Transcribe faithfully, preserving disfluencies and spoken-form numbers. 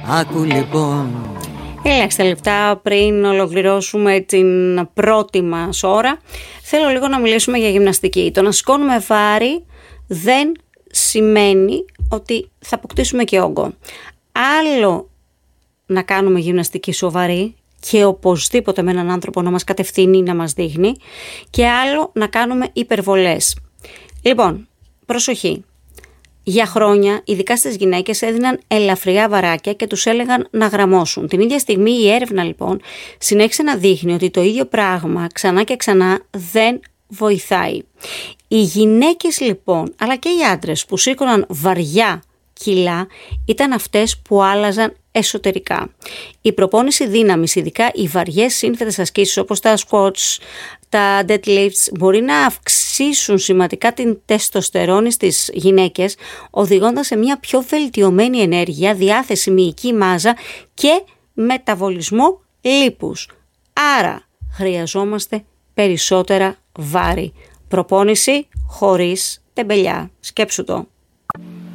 Άκου λοιπόν. Ελάχιστα λεπτά πριν ολοκληρώσουμε την πρώτη μας ώρα, θέλω λίγο να μιλήσουμε για γυμναστική. Το να σηκώνουμε βάρη δεν σημαίνει ότι θα αποκτήσουμε και όγκο. Άλλο να κάνουμε γυμναστική σοβαρή και οπωσδήποτε με έναν άνθρωπο να μας κατευθύνει, να μας δείχνει, και άλλο να κάνουμε υπερβολές. Λοιπόν, προσοχή. Για χρόνια, ειδικά στις γυναίκες, έδιναν ελαφριά βαράκια και τους έλεγαν να γραμμώσουν. Την ίδια στιγμή η έρευνα λοιπόν συνέχισε να δείχνει ότι το ίδιο πράγμα ξανά και ξανά δεν βοηθάει. Οι γυναίκες λοιπόν, αλλά και οι άντρες που σήκωναν βαριά κιλά, ήταν αυτές που άλλαζαν εσωτερικά. Η προπόνηση δύναμης, ειδικά οι βαριές σύνθετες ασκήσεις όπως τα squats, τα deadlifts, μπορεί να αυξήσουν σημαντικά την τεστοστερόνη στις γυναίκες, οδηγώντας σε μια πιο βελτιωμένη ενέργεια, διάθεση μυϊκή μάζα και μεταβολισμό λίπους. Άρα χρειαζόμαστε περισσότερα βάρη. Προπόνηση χωρίς τεμπελιά. Σκέψου το.